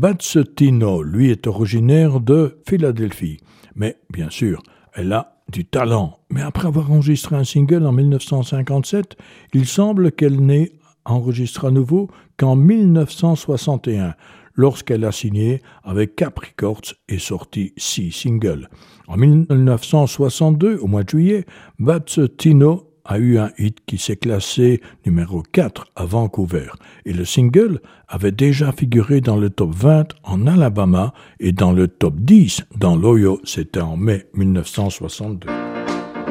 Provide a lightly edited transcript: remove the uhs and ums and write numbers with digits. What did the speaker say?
Bazzotino, lui, est originaire de Philadelphie. Mais, bien sûr, elle a du talent. Mais après avoir enregistré un single en 1957, il semble qu'elle n'ait enregistré à nouveau qu'en 1961, lorsqu'elle a signé avec Capri Records et sorti 6 singles. En 1962, au mois de juillet, Bazzotino a eu un hit qui s'est classé numéro 4 à Vancouver. Et le single avait déjà figuré dans le top 20 en Alabama et dans le top 10 dans l'Ohio. C'était en mai 1962.